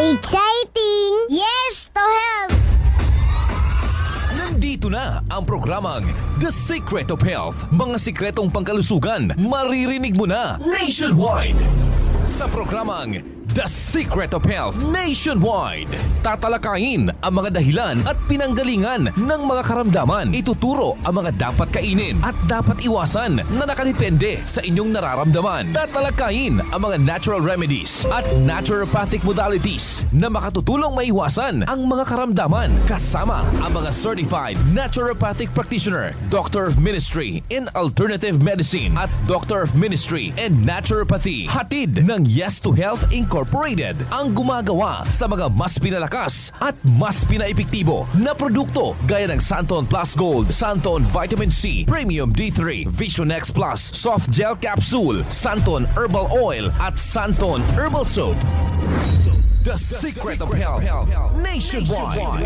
Exciting! Yes to health! Nandito na ang programang The Secret of Health. Mga sikretong pangkalusugan, maririnig mo na nationwide. Sa programang The Secret of Health Nationwide, tatalakayin ang mga dahilan at pinanggalingan ng mga karamdaman. Ituturo ang mga dapat kainin at dapat iwasan na nakadepende sa inyong nararamdaman. Tatalakayin ang mga natural remedies at naturopathic modalities na makatutulong maiwasan ang mga karamdaman. Kasama ang mga certified naturopathic practitioner, Doctor of Ministry in Alternative Medicine at Doctor of Ministry in Naturopathy. Hatid ng Yes to Health Incorporated ang gumagawa sa mga mas pinalakas at mas pinaepektibo na produkto gaya ng Santon Plus Gold, Santon Vitamin C, Premium D3, Vision X Plus, Soft Gel Capsule, Santon Herbal Oil at Santon Herbal Soap. The Secret of Health Nationwide.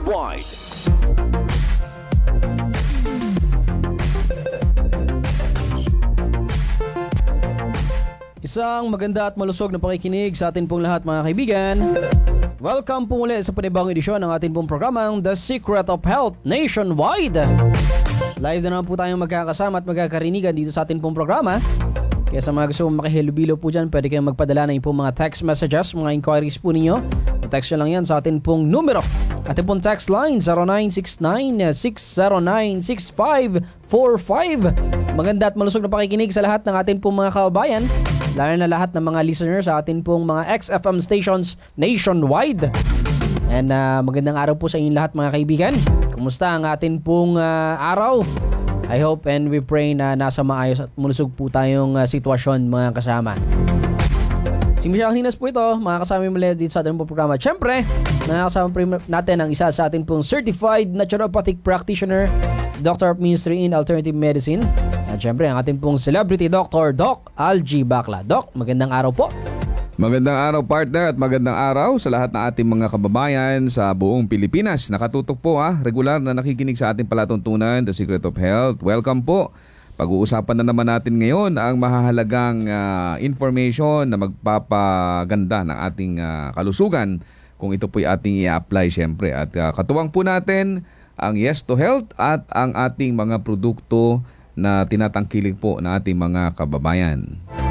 Isang maganda at malusog na pakikinig sa atin pong lahat, mga kaibigan. Welcome po muli sa panibagong edisyon ng ating pong programang The Secret of Health Nationwide. Live na naman po tayong magkakasama at magkakarinigan dito sa ating pong programa. Kaya sa mga gusto mong makihilubilo po dyan, pwede kayong magpadala na yung mga text messages, mga inquiries po ninyo. Text nyo lang yan sa ating pong numero. Ating pong text line 0969-609-6545. Maganda at malusog na pakikinig sa lahat ng ating pong mga kababayan, lalo na lahat ng mga listeners sa atin pong mga XFM stations nationwide. And magandang araw po sa inyong lahat, mga kaibigan. Kumusta ang atin pong araw? I hope and we pray na nasa maayos at malusog po tayong sitwasyon, mga kasama. Si Michelle Hinas po ito, mga kasama muli dito sa ating pong programa. Siyempre, nakakasama natin ang isa sa ating pong certified naturopathic practitioner, Doctor of Ministry in Alternative Medicine. At siyempre, ang ating pong celebrity doctor, Doc Algie Bacla. Doc, magandang araw po. Magandang araw, partner, at magandang araw sa lahat ng ating mga kababayan sa buong Pilipinas. Nakatutok po regular na nakikinig sa ating palatuntunan, The Secret of Health. Welcome po. Pag-uusapan na naman natin ngayon ang mahahalagang information na magpapaganda ng ating kalusugan kung ito po'y ating i-apply siyempre. At katuwang po natin ang Yes to Health at ang ating mga produkto na tinatangkilik po na ating mga kababayan.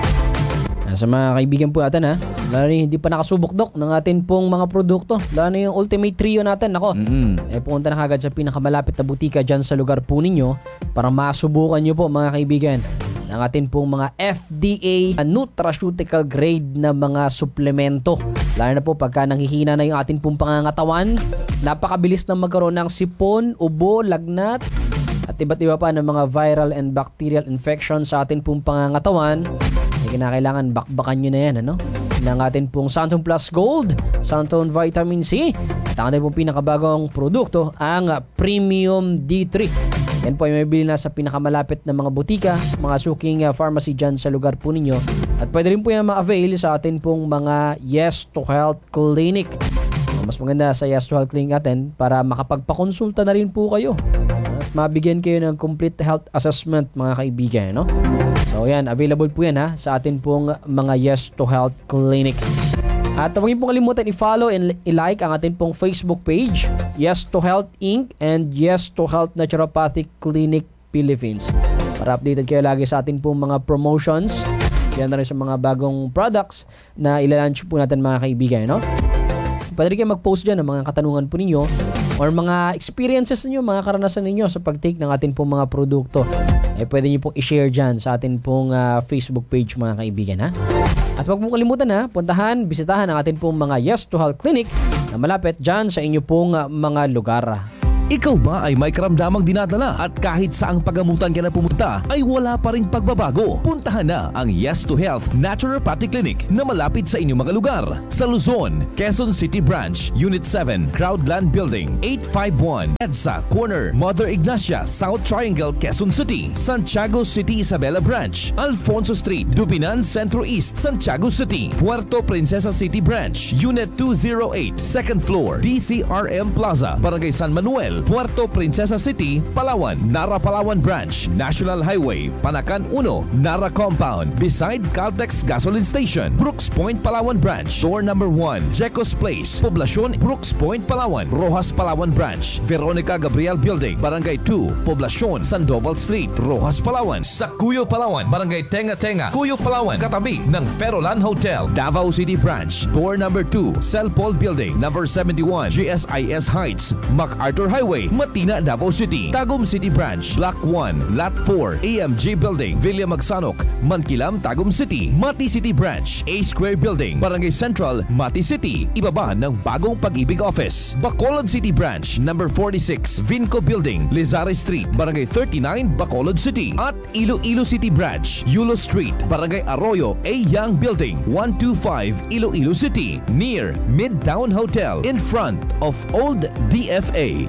Sa mga kaibigan po natin, lalo na hindi pa nakasubok, Dok, ng atin pong mga produkto, lalo na yung Ultimate Trio natin, pumunta na kagad sa pinakamalapit na butika dyan sa lugar po ninyo para masubukan nyo po, mga kaibigan, ng atin pong mga FDA nutraceutical grade na mga suplemento. Lalo na po pagka nanghihina na yung atin pong pangangatawan, napakabilis na magkaroon ng sipon, ubo, lagnat, at iba't iba pa ng mga viral and bacterial infections sa atin pong pangangatawan. Kinakailangan bakbakan nyo na yan, ng atin pong Santon Plus Gold, Santon Vitamin C, at ang ating pong pinakabagong produkto, ang Premium D3. Yan po ay may bili na sa pinakamalapit na mga butika, mga suking pharmacy dyan sa lugar po ninyo. At pwede rin po yan ma-avail sa atin pong mga Yes to Health Clinic. Mas maganda sa Yes to Health Clinic natin para makapagpakonsulta na rin po kayo at mabigyan kayo ng complete health assessment, mga kaibigan, So yan, available po yan sa atin pong mga Yes to Health Clinic. At huwag niyo pong kalimutan i-follow and i-like ang atin pong Facebook page, Yes to Health Inc. and Yes to Health Naturopathic Clinic Philippines. Para updated kayo lagi sa atin pong mga promotions, yan na rin sa mga bagong products na ilalunch po natin, mga kaibigan, Pwede rin kayo mag-post dyan ng mga katanungan po ninyo or mga experiences ninyo, mga karanasan ninyo sa pag-take ng atin pong mga produkto. Pwede nyo pong i-share dyan sa atin pong Facebook page, mga kaibigan, At huwag mong kalimutan puntahan, bisitahan ang atin pong mga Yes to Health Clinic na malapit dyan sa inyo pong mga lugar. Ikaw ba ay may karamdamang dinadala at kahit saang pagamutan ka na pumunta ay wala pa ring pagbabago? Puntahan na ang Yes to Health Naturopathic Clinic na malapit sa inyong mga lugar. Sa Luzon, Quezon City Branch, Unit 7, Crowdland Building, 851, EDSA Corner, Mother Ignacia, South Triangle, Quezon City, Santiago City Isabela Branch, Alfonso Street, Dubinan Centro East, Santiago City, Puerto Princesa City Branch, Unit 208, 2nd floor, DCRM Plaza, Barangay San Manuel, Hospital, Puerto Princesa City, Palawan, Nara Palawan Branch, National Highway, Panacan 1, Nara Compound, beside Caltex Gasoline Station, Brooks Point, Palawan Branch, Door number 1, Jecos Place, Poblacion, Brooks Point, Palawan, Rojas Palawan Branch, Veronica Gabriel Building, Barangay 2, Poblacion, Sandoval Street, Rojas Palawan, sa Cuyo Palawan, Barangay Tenga Tenga, Cuyo Palawan, katabi ng Ferolan Hotel, Davao City Branch, Door number 2, Celpol Building, number 71, GSIS Heights, MacArthur Highway, Matina, Davao City, Tagum City Branch, Block 1, Lot 4, AMG Building, Villa Magsanok, Mankilam, Tagum City, Mati City Branch, A Square Building, Barangay Central, Mati City, ibaba ng Bagong Pag-ibig Office, Bacolod City Branch, number 46, Vinco Building, Lizare Street, Barangay 39, Bacolod City, at Iloilo City Branch, Yulo Street, Barangay Arroyo, A Young Building, 125, Iloilo City, near Midtown Hotel, in front of Old DFA.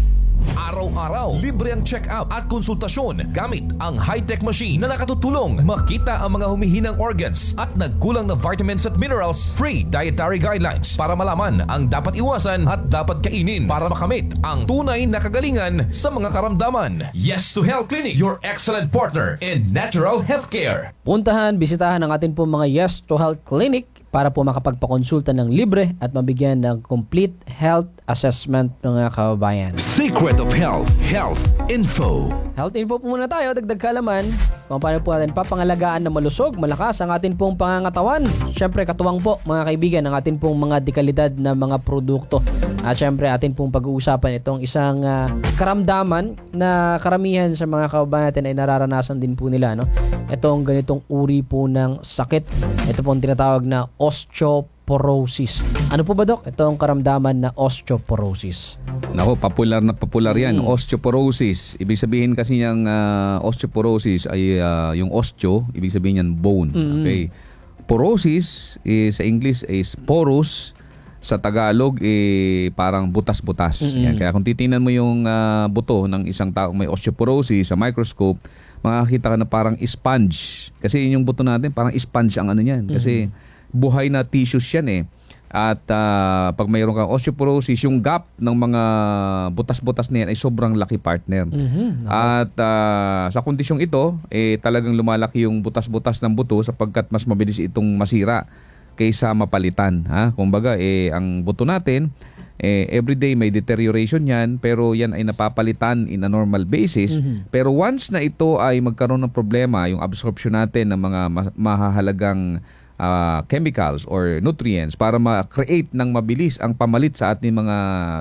Araw-araw, libre ang check-up at konsultasyon gamit ang high-tech machine na nakatutulong makita ang mga humihinang organs at nagkulang na vitamins at minerals. Free dietary guidelines para malaman ang dapat iwasan at dapat kainin para makamit ang tunay na kagalingan sa mga karamdaman. Yes to Health Clinic, your excellent partner in natural healthcare. Puntahan, bisitahan ang atin po mga Yes to Health Clinic para po makapagpakonsulta ng libre at mabigyan ng complete health assessment mga kababayan. Secret of Health, Health Info. Health info po muna tayo, dagdag kaalaman kung paano po natin papangalagaan na malusog, malakas ang atin pong pangangatawan. Siyempre katuwang po mga kaibigan ang atin pong mga dekalidad na mga produkto. At siyempre atin pong pag-uusapan itong isang karamdaman na karamihan sa mga kababayan natin ay nararanasan din po nila. No? Itong ganitong uri po ng sakit. Ito pong tinatawag na osteoporosis. Ano po ba, Dok? Ito ang karamdaman na osteoporosis. Nako, popular na popular yan. Osteoporosis. Ibig sabihin kasi niyang osteoporosis ay yung osteo, ibig sabihin yan bone. Okay. Porosis sa English is porous. Sa Tagalog, parang butas-butas. Yan. Kaya kung titingnan mo yung buto ng isang taong may osteoporosis sa microscope, makakita ka na parang sponge. Kasi yung buto natin, parang sponge ang ano yan. Kasi buhay na tissues yan eh. At pag mayroon kang osteoporosis, yung gap ng mga butas-butas na yan ay sobrang laki, partner. At sa kondisyong ito, talagang lumalaki yung butas-butas ng buto sapagkat mas mabilis itong masira kaysa mapalitan. Kumbaga, ang buto natin, everyday may deterioration yan, pero yan ay napapalitan in a normal basis. Pero once na ito ay magkaroon ng problema, yung absorption natin ng mga mahahalagang chemicals or nutrients para ma-create ng mabilis ang pamalit sa ating mga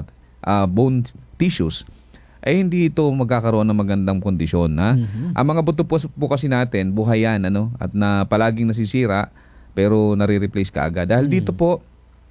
bone tissues, ay hindi ito magkakaroon ng magandang kondisyon. Ang mga buto po kasi natin, buhay yan, at na palaging nasisira, pero nare-replace ka agad. Dahil dito po,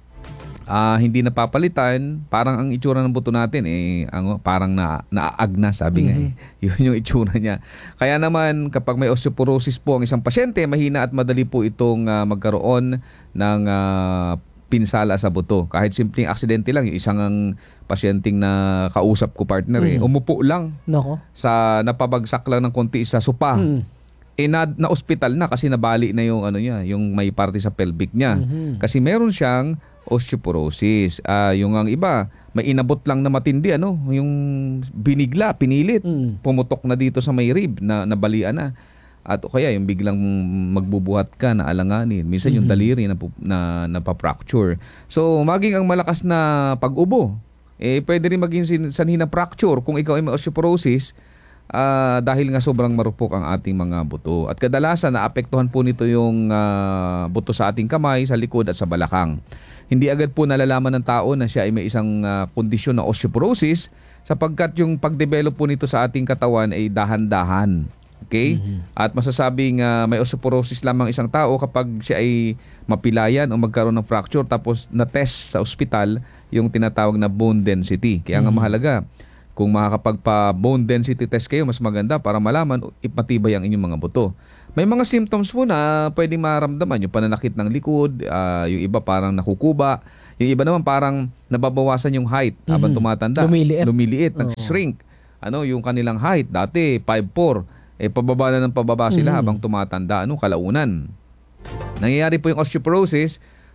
hindi napapalitan, parang ang itsura ng buto natin parang naaagna, sabi nga. Yun yung itsura niya. Kaya naman kapag may osteoporosis po ang isang pasyente, mahina at madali po itong magkaroon ng pinsala sa buto. Kahit simpleng aksidente lang, yung isang pasyenteng na kausap ko, partner, umupo lang. Nako. Sa napabagsak lang ng konti sa sopa. Na-hospital na kasi nabali na yung yung may parte sa pelvic niya. Kasi meron siyang osteoporosis. Yung ang iba, may inabot lang na matindi, yung binigla, pinilit, pumutok na dito sa may rib, na nabalian na. At kaya yung biglang magbubuhat ka na alanganin. Minsan yung daliri na napapracture. So, maging ang malakas na pag-ubo, pwede rin maging sanhi na fracture kung ikaw ay may osteoporosis, dahil nga sobrang marupok ang ating mga buto. At kadalasan, naapektuhan po nito yung buto sa ating kamay, sa likod at sa balakang. Hindi agad po nalalaman ng tao na siya ay may isang kondisyon na osteoporosis sapagkat yung pag-develop po nito sa ating katawan ay dahan-dahan. Okay? At masasabing may osteoporosis lamang isang tao kapag siya ay mapilayan o magkaroon ng fracture tapos na-test sa ospital yung tinatawag na bone density. Kaya nga mahalaga, kung makakapagpa-bone density test kayo, mas maganda para malaman matibay ang inyong mga buto. May mga symptoms po na pwedeng maramdaman. Yung pananakit ng likod, yung iba parang nakukuba, yung iba naman parang nababawasan yung height habang tumatanda. Lumiliit, nag-shrink. Yung kanilang height, dati 5'4", pababa na ng pababa sila habang tumatanda. Kalaunan. Nangyayari po yung osteoporosis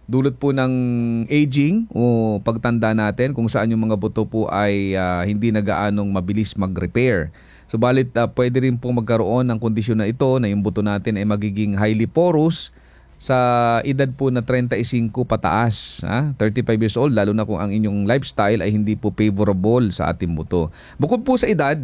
dulot po ng aging o pagtanda natin kung saan yung mga buto po ay hindi na gaanong mabilis mag-repair. Subalit pwede rin po magkaroon ng kondisyon na ito na yung buto natin ay magiging highly porous sa edad po na 35 pataas, 35 years old, lalo na kung ang inyong lifestyle ay hindi po favorable sa ating buto. Bukod po sa edad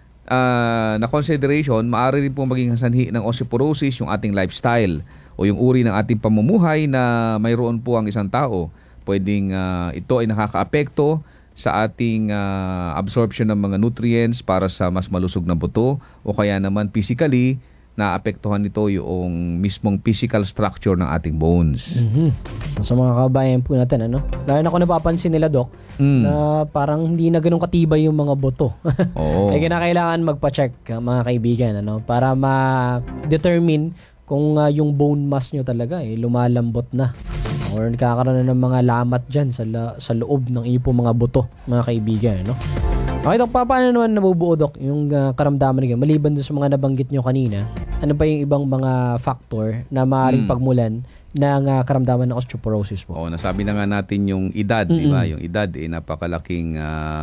na consideration, maaari rin po maging sanhi ng osteoporosis yung ating lifestyle o yung uri ng ating pamumuhay na mayroon po ang isang tao. Pwedeng ito ay nakakaapekto sa ating absorption ng mga nutrients para sa mas malusog na buto o kaya naman physically naapektuhan nito yung mismong physical structure ng ating bones. Sa mga kabayan po natin, lalo na kung napapansin nila, Doc, na parang hindi na ganun katibay yung mga buto. Oo. Kinakailangan magpa-check, mga kaibigan, para ma-determine kung yung bone mass nyo talaga lumalambot na or nakakaroon na ng mga lamat dyan sa loob ng iyong mga buto, mga kaibigan. Okay, Dok, paano naman nabubuo, Dok, yung karamdaman nyo? Maliban doon sa mga nabanggit nyo kanina, ano pa yung ibang mga factor na maaaring pagmulan ng karamdaman ng osteoporosis po? Oo, nasabi na nga natin yung edad, di ba? Yung edad napakalaking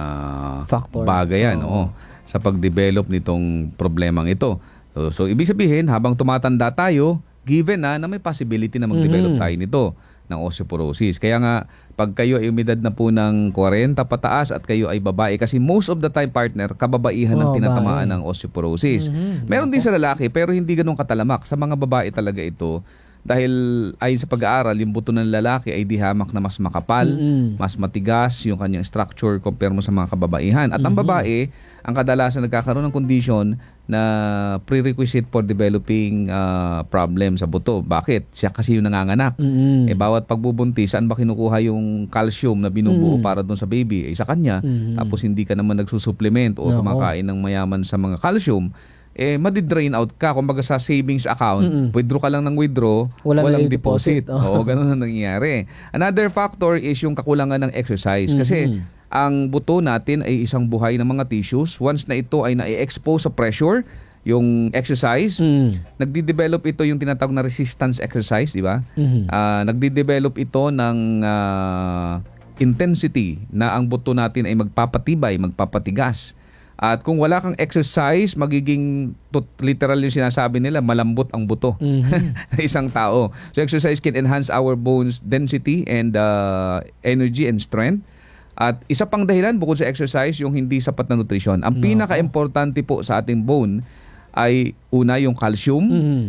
factor. Bagay yan, sa pag-develop nitong problemang ito. So ibig sabihin, habang tumatanda tayo, given na may possibility na mag-develop tayo nito ng osteoporosis. Kaya nga, pag kayo ay umidad na po ng 40 pataas at kayo ay babae, kasi most of the time, partner, kababaihan ang tinatamaan ng osteoporosis. Meron din sa lalaki, pero hindi ganun katalamak. Sa mga babae talaga ito, dahil ayon sa pag-aaral, yung buto ng lalaki ay dihamak na mas makapal, mas matigas yung kanyang structure compare mo sa mga kababaihan. At ang babae, ang kadalasan nagkakaroon ng condition na prerequisite for developing problem sa buto. Bakit? Siya kasi yung nanganganak. Bawat pagbubuntis, saan ba kinukuha yung calcium na binubuo para doon sa baby? Sa kanya. Tapos hindi ka naman nagsusupplement o kumakain ng mayaman sa mga calcium. Madi-drain out ka. Kumbaga sa savings account, withdraw ka lang ng withdraw, walang deposit. Oo, ganun ang nangyayari. Another factor is yung kakulangan ng exercise. Kasi ang buto natin ay isang buhay ng mga tissues. Once na ito ay na-expose sa pressure, yung exercise, nagdi-develop ito yung tinatawag na resistance exercise, di ba? Nagdi-develop ito ng intensity na ang buto natin ay magpapatibay, magpapatigas. At kung wala kang exercise, magiging literal yung sinasabi nila, malambot ang buto ng isang tao. So exercise can enhance our bones density and energy and strength. At isa pang dahilan bukod sa exercise, yung hindi sapat na nutrisyon. Ang pinaka-importante po sa ating bone ay una yung calcium,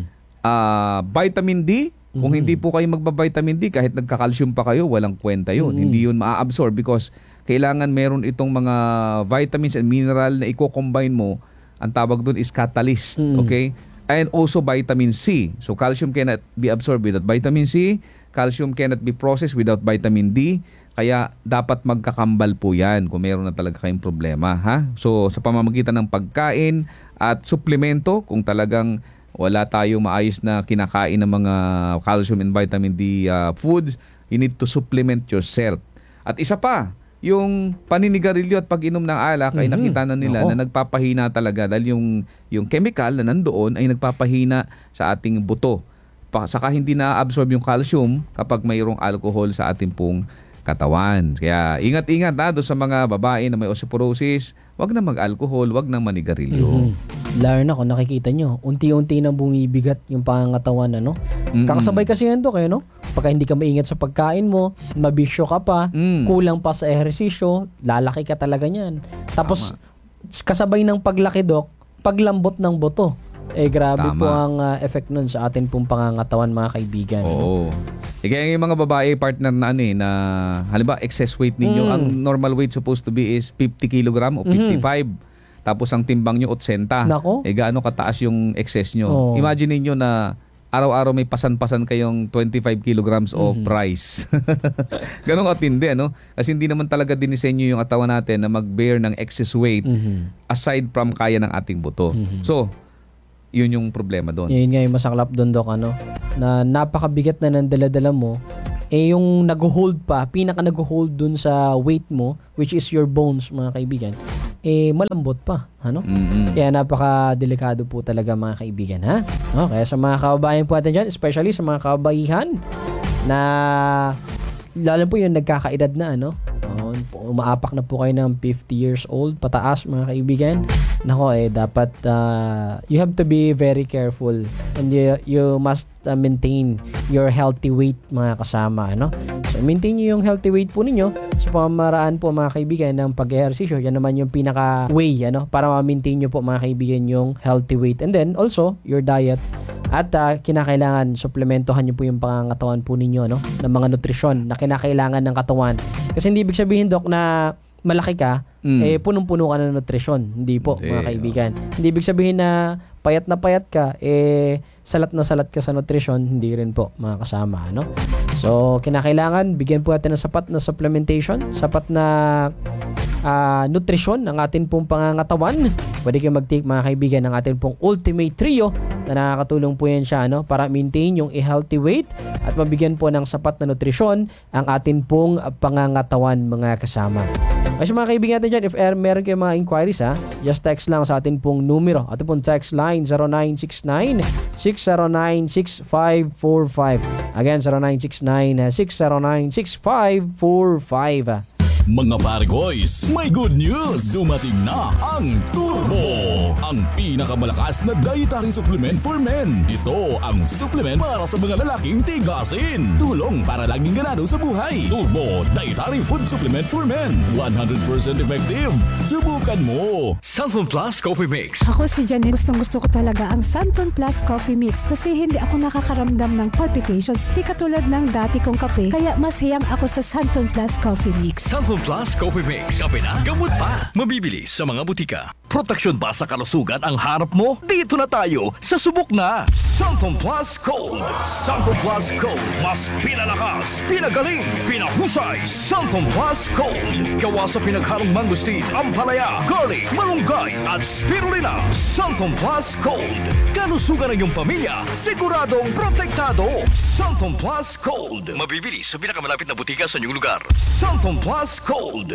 vitamin D. Kung hindi po kayo magba-vitamin D, kahit nagka-calcium pa kayo, walang kwenta yun. Hindi yun ma-absorb because kailangan meron itong mga vitamins and mineral na i-combine mo. Ang tawag doon is catalyst. Okay? And also vitamin C. So calcium cannot be absorbed without vitamin C. Calcium cannot be processed without vitamin D. Kaya dapat magkakambal po yan kung meron na talaga kayong problema. So sa pamamagitan ng pagkain at suplemento, kung talagang wala tayong maayos na kinakain ng mga calcium and vitamin D foods, you need to supplement yourself. At isa pa, yung paninigarilyo at pag-inom ng alak ay nakita na nila na nagpapahina talaga dahil yung chemical na nandoon ay nagpapahina sa ating buto. Saka hindi na-absorb yung calcium kapag mayroong alcohol sa ating pong katawan. Kaya ingat-ingat doon sa mga babae na may osteoporosis, wag na mag-alcohol, wag na manigarilyo. Lalo na kung nakikita nyo, unti-unti na bumibigat yung pangangatawan, Kakasabay kasi yan, Dok, Pagka hindi ka maingat sa pagkain mo, mabisyo ka pa, kulang pa sa ehersisyo, lalaki ka talaga niyan. Tapos, kasabay ng paglaki, Dok, paglambot ng buto. Grabe po ang effect nun sa atin pong pangangatawan, mga kaibigan. Oo. Kaya yung mga babae partner na na halimbawa excess weight ninyo, ang normal weight supposed to be is 50 kg o 55. Tapos ang timbang nyo 80. Nako. Gaano kataas yung excess nyo. Imagine niyo na araw-araw may pasan-pasan kayong 25 kilograms of rice. Ganun katindi, Kasi hindi naman talaga dinisenyo yung katawan natin na mag-bear ng excess weight aside from kaya ng ating buto. So, yun yung problema doon. Yun nga yung masaklap doon, Dok, na napakabigat na ng dala-dala mo, yung nag-hold pa, pinaka nag-hold dun sa weight mo, which is your bones, mga kaibigan, malambot pa, Kaya napaka-delikado po talaga, mga kaibigan, Kaya sa mga kababayan po natin dyan, especially sa mga kababaihan, na lalo po yung nagkakaedad na umaapak na po kayo ng 50 years old pataas mga kaibigan. Nako dapat you have to be very careful and you must maintain your healthy weight mga kasama, So maintain niyo yung healthy weight po ninyo sa pamaraan po mga kaibigan ng pag-ehersisyo. Yan naman yung pinaka way para ma-maintain niyo po mga kaibigan yung healthy weight. And then also your diet. At kinakailangan suplementohan niyo po yung pangangatawan po ninyo ng mga nutrisyon na kinakailangan ng katawan. Kasi hindi ibig sabihin, Doc, na malaki ka, punong-puno ka ng nutrisyon. Hindi po, mga kaibigan. Hindi ibig sabihin na payat ka, salat na salat ka sa nutrisyon. Hindi rin po, mga kasama. So, kinakailangan, bigyan po natin ng sapat na supplementation, sapat na nutrisyon ng atin pong pangangatawan. Pwede kayo mag-take mga kaibigan ng atin pong Ultimate Trio na nakakatulong po yan siya para maintain yung healthy weight at mabigyan po ng sapat na nutrisyon ang atin pong pangangatawan mga kasama. Kasi mga kaibigan natin dyan, if meron kayong mga inquiries just text lang sa atin pong numero. Atin pong text line 0969-609-6545. Again, 0969-609-6545. Mga pare boys, may good news! Dumating na ang Turbo! Ang pinakamalakas na dietary supplement for men. Ito ang supplement para sa mga lalaking tigasin. Tulong para laging ganado sa buhay. Turbo Dietary Food Supplement for Men. 100% effective. Subukan mo! Santon Plus Coffee Mix. Ako si Janet. Gustong-gusto ko talaga ang Santon Plus Coffee Mix kasi hindi ako nakakaramdam ng palpitations. Di katulad ng dati kong kape, kaya mas hiyang ako sa Santon Plus Coffee Mix. Santon Plus Coffee Mix. Kape na, gamot pa. Mabibili sa mga butika. Proteksyon ba sa kalusugan ang hanap mo? Dito na tayo sa subok na Santon Plus Cold. Santon Plus Cold. Mas pinalakas, pinagaling, pinahusay. Santon Plus Cold. Gawa sa pinaghalong mangustin, ampalaya, garlic, malunggay at spirulina. Santon Plus Cold. Kalusugan ng iyong pamilya, siguradong protektado. Santon Plus Cold. Mabibili sa pinakamalapit na butika sa inyong lugar. Santon Plus Cold.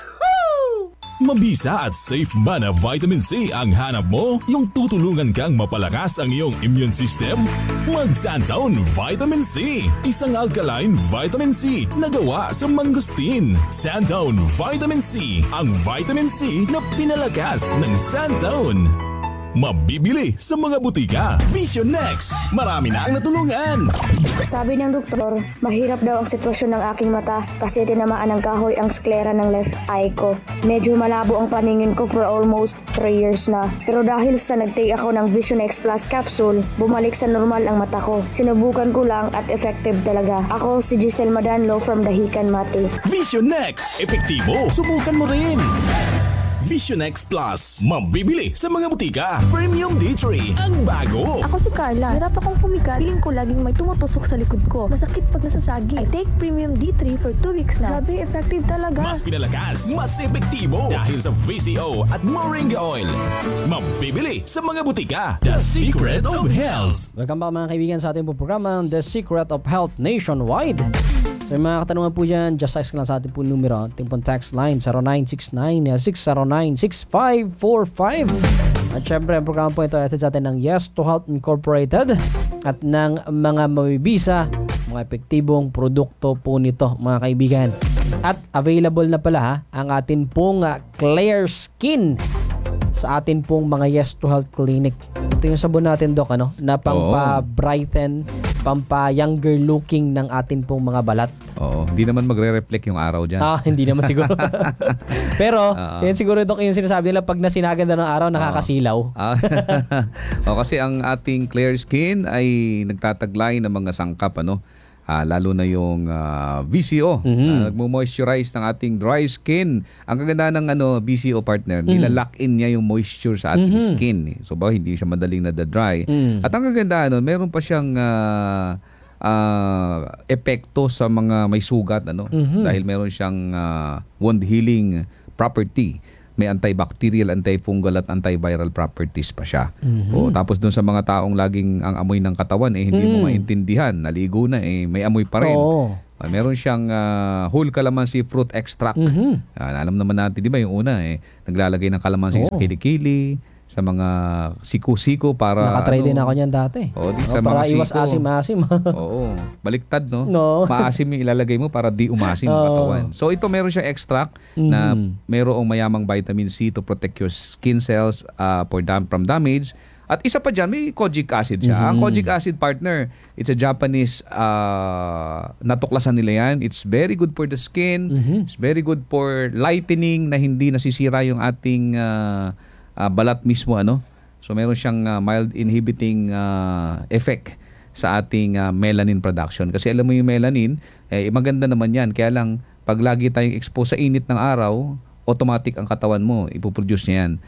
Mabisa at safe ba na vitamin C ang hanap mo? Yung tutulungan kang mapalakas ang iyong immune system? Mag-Santown Vitamin C. Isang alkaline vitamin C na gawa sa mangustin. Santown Vitamin C. Ang vitamin C na pinalakas ng Santown. Mabibili sa mga butika. Vision Next. Marami na ang natulungan. Sabi ng doktor, mahirap daw ang sitwasyon ng aking mata kasi tinamaan ng kahoy ang sklera ng left eye ko. Medyo malabo ang paningin ko for almost 3 years na. Pero dahil sa nag-take ako ng Vision X Plus capsule, bumalik sa normal ang mata ko. Sinubukan ko lang at effective talaga. Ako si Giselle Madanlo from Dahican, Mati. Vision Next. Epektibo. Subukan mo rin. Vision X Plus. Mabibili sa mga butika. Premium D3. Ang bago. Ako si Carla. Hirap akong humiga. Feeling ko laging may tumutusok sa likod ko. Masakit pag nasasagi. I take Premium D3 for 2 weeks na. Grabe, effective talaga. Mas pinalakas. Mas epektibo. Dahil sa VCO at Moringa Oil. Mabibili sa mga butika. The Secret of Health. Welcome back mga kaibigan sa ating po programa The Secret of Health Nationwide. So yung mga katanungan po dyan, just text lang sa ating po numero. Ating po text line 0969-609-6545. At syempre ang programa po ito ay sa atin ng Yes to Health Incorporated at ng mga mabibisa, mga epektibong produkto po nito mga kaibigan. At available na pala ang atin pong Clear Skin sa atin pong mga Yes to Health Clinic. Ito yung sabon natin, Doc, na pampa-brighten, pampa-younger looking ng atin pong mga balat. Oo, hindi naman magre-reflect yung araw dyan. Hindi naman siguro. Pero, yan siguro, Doc, yung sinasabi nila, pag nasinagan na ng araw, nakakasilaw. Kasi ang ating Clear Skin ay nagtataglay ng mga sangkap, lalo na yung VCO. Nagmo-moisturize ng ating dry skin. Ang kaganda ng VCO partner, nilalock in niya yung moisture sa ating skin. So hindi siya madaling nadadry. At ang kaganda meron pa siyang epekto sa mga may sugat dahil meron siyang wound healing property. May antibacterial, antifungal at antiviral properties pa siya. Tapos dun sa mga taong laging ang amoy ng katawan hindi mo maintindihan, naligo na may amoy pa rin. Meron siyang whole calamansi fruit extract. Alam naman natin, di ba, yung una naglalagay ng calamansi sa kilikili, sa mga siku-siku para Nakatry din ako niyan dati. Sa para mga iwas siko. asim-asim. Oo. Baliktad, no? No. Maasim yung ilalagay mo para di umasim yung katawan. So ito meron siya extract na merong mayamang vitamin C to protect your skin cells from damage. At isa pa dyan, may kojic acid siya. Ang kojic acid, partner, it's a Japanese, natuklasan nila yan. It's very good for the skin. It's very good for lightening na hindi nasisira yung ating balat mismo. So meron siyang mild inhibiting effect sa ating melanin production. Kasi alam mo yung melanin, maganda naman yan. Kaya lang, pag lagi tayong expose sa init ng araw, automatic ang katawan mo, ipoproduce niya yan.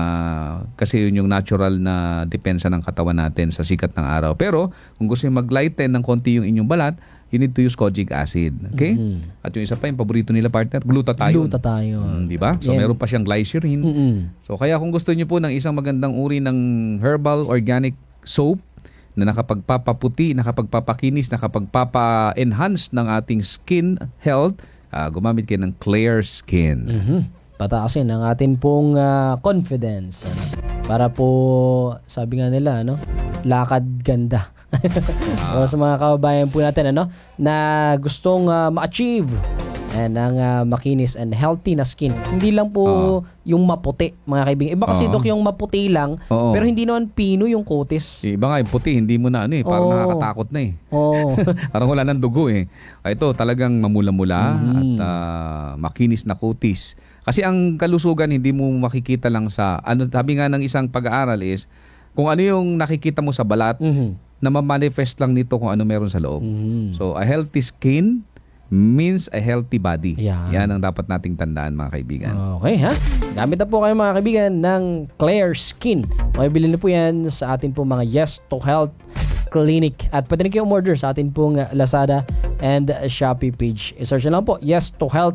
Kasi yun yung natural na depensa ng katawan natin sa sikat ng araw. Pero kung gusto nyo mag-lighten ng konti yung inyong balat, you need to use kojic acid. Okay? At yung isa pa, yung paborito nila, partner, glutathione. Di ba? So meron pa siyang glycerin. So kaya kung gusto nyo po ng isang magandang uri ng herbal organic soap na nakapagpapaputi, nakapagpapakinis, nakapagpapa-enhance ng ating skin health, gumamit kayo ng Clear Skin. Pataasin ang atin pong confidence. Para po, sabi nga nila, lakad ganda. So, sa mga kababayan po natin, na gustong ma-achieve ng makinis and healthy na skin. Hindi lang po yung maputi, mga kaibigan. Iba kasi, Dok, yung maputi lang, pero hindi naman pino yung kutis. Iba nga, yung puti, hindi mo na parang nakakatakot na parang wala ng dugo Ito, talagang mamula-mula at makinis na kutis. Kasi ang kalusugan, hindi mo makikita lang sa, sabi nga ng isang pag-aaral is, kung ano yung nakikita mo sa balat, na ma-manifest lang nito kung ano meron sa loob. So, a healthy skin means a healthy body. Yan ang dapat nating tandaan, mga kaibigan. Okay, ha? Gamit na po kayo, mga kaibigan, ng Clear Skin. Makibili na po yan sa atin po mga Yes to Health Clinic. At pwede na kayo umorder sa atin pong Lazada and Shopee page. I-search na lang po, Yes to Health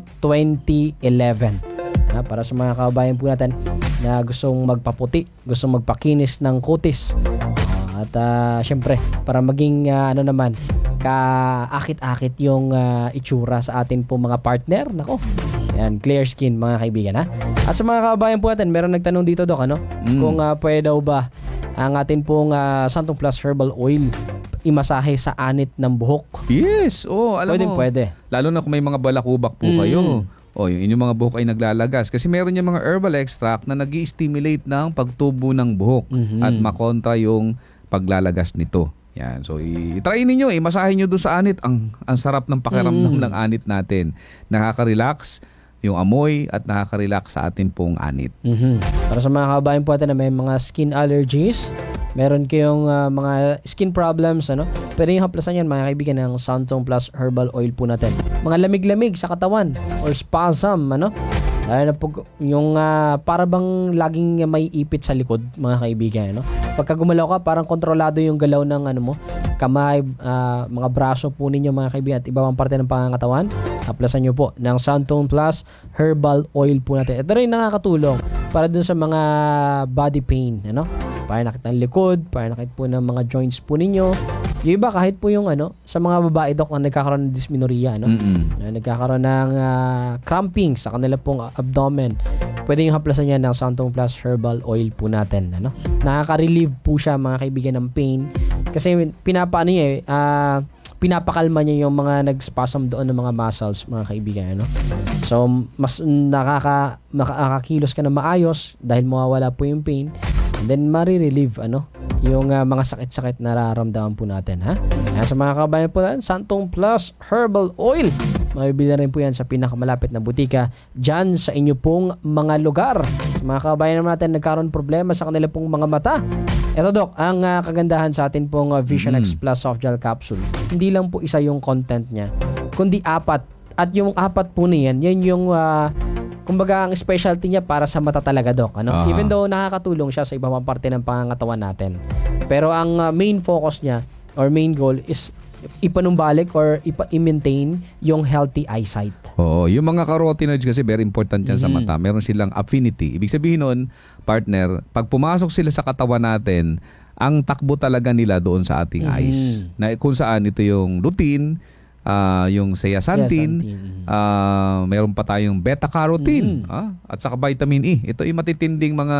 2011. Para sa mga kababayan po natin na gustong magpaputi, gustong magpakinis ng kutis. At syempre, para maging kaakit-akit yung itsura sa atin po mga partner. Nako, yan, Clear Skin, mga kaibigan, ha? At sa mga kababayan po natin, meron nagtanong dito, Dok, kung pwede daw ba ang atin pong Santong Plus Herbal Oil imasahe sa anit ng buhok. Yes, alam mo. Pwede. Lalo na kung may mga balakubak po kayo. Yung inyong mga buhok ay naglalagas. Kasi meron yung mga herbal extract na nag-i-stimulate ng pagtubo ng buhok at makontra yung paglalagas nito. Yan. So, i-try ninyo, masahe nyo doon sa anit. Ang sarap ng pakiramdam ng anit natin. Nakaka-relax yung amoy at nakaka-relax sa atin pong anit. Para sa mga kababayan po natin na may mga skin allergies, meron kayong mga skin problems, pwede yung haplasan yan, mga kaibigan, ng Santong Plus Herbal Oil po natin. Mga lamig-lamig sa katawan or spasm, Lalo na po yung para bang laging may ipit sa likod, mga kaibigan, Pagka gumalaw ka, parang kontrolado yung galaw ng kamay, mga braso po ninyo, mga kaibigan, at iba pang parte ng pangangatawan. Haplasan nyo po ng Santong Plus Herbal Oil po natin. Ito rin nakakatulong para dun sa mga body pain, Pananakit ng likod, pananakit po ng mga joints po ninyo. Yung iba, kahit po yung sa mga babae, Dok, na nagkakaroon ng dysmenorrhea, na nagkakaroon ng cramping sa kanila pong abdomen, pwede yung haplasan niya ng Santong Plus Herbal Oil po natin. Nakaka-relieve po siya, mga kaibigan, ng pain. Kasi pinapakalma niya yung mga nag-spasm doon ng mga muscles, mga kaibigan. So, mas nakakakilos ka na maayos dahil mawawala po yung pain. And then, marirelieve, yung mga sakit-sakit na nararamdaman po natin, ha? Ayan, sa mga kabayan po natin, Santong Plus Herbal Oil. Mabibili na rin po yan sa pinakamalapit na butika dyan sa inyo pong mga lugar. Sa mga kabayan natin, nagkaroon problema sa kanila pong mga mata. Ito, Dok, ang kagandahan sa atin pong Vision X Plus Soft Gel Capsule. Hindi lang po isa yung content niya, kundi 4. At yung 4 po niyan, yan yung kumbaga ang specialty niya para sa mata talaga, Dok. Even though nakakatulong siya sa ibang parte ng pangangatawan natin. Pero ang main focus niya or main goal is ipanumbalik or i-maintain yung healthy eyesight. Yung mga carotenoids kasi very important yan sa mata. Meron silang affinity. Ibig sabihin nun, partner, pag pumasok sila sa katawan natin, ang takbo talaga nila doon sa ating eyes. Na kung saan ito yung lutein, yung zeaxanthin, meron pa tayong beta-carotene, at saka vitamin E. Ito ay matitinding mga